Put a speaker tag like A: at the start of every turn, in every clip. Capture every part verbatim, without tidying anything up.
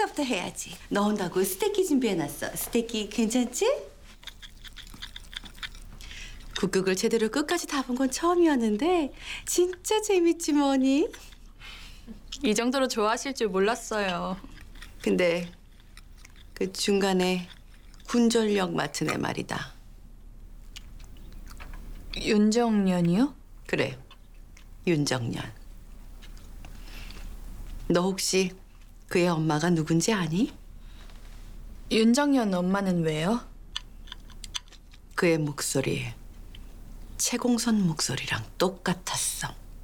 A: 인사부터 해야지. 너 온다고 스테이키 준비해놨어. 스테이키 괜찮지? 북극을 제대로 끝까지 다 본 건 처음이었는데 진짜 재밌지 뭐니?
B: 이 정도로 좋아하실 줄 몰랐어요.
A: 근데 그 중간에 군전력 맡은 애 말이다.
B: 윤정년이요?
A: 그래, 윤정년. 너 혹시 그의 엄마가 누군지 아니?
B: 윤정년 엄마는 왜요?
A: 그의 목소리 최공선 목소리랑 똑같았어.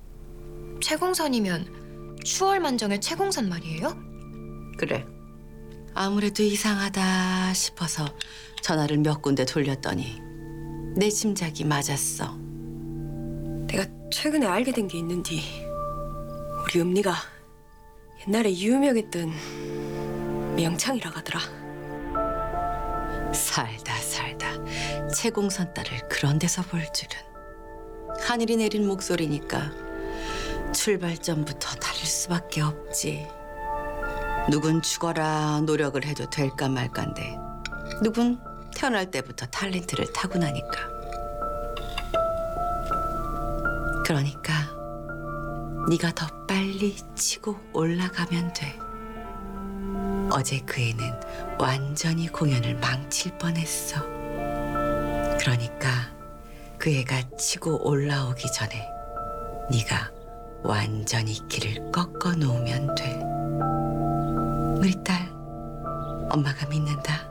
C: 최공선이면 추월만정의 최공선 말이에요?
A: 그래. 아무래도 이상하다 싶어서 전화를 몇 군데 돌렸더니 내 짐작이 맞았어.
D: 내가 최근에 알게 된 게 있는디. 우리 음리가 옛날에 유명했던 명창이라 하더라.
A: 살다 살다 최공선 딸을 그런 데서 볼 줄은. 하늘이 내린 목소리니까 출발점부터 다를 수밖에 없지. 누군 죽어라 노력을 해도 될까 말까인데 누군 태어날 때부터 탤런트를 타고나니까. 그러니까 네가 더 빨리 치고 올라가면 돼. 어제 그 애는 완전히 공연을 망칠 뻔했어. 그러니까 그 애가 치고 올라오기 전에 네가 완전히 길을 꺾어 놓으면 돼. 우리 딸 엄마가 믿는다.